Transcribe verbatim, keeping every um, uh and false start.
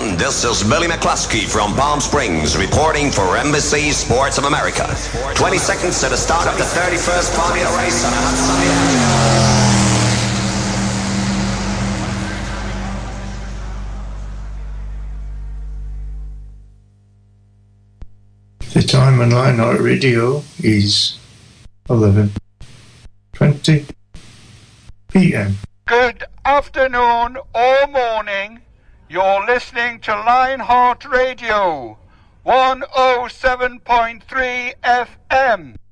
gentlemen, this is Billy McCluskey from Palm Springs reporting for Embassy Sports of America. twenty seconds to the start of the thirty-first Formula race on a hot sunny afternoon. The time on Lionheart Radio is eleven twenty p m. Good afternoon or morning. You're listening to Lionheart Radio, one oh seven point three F M.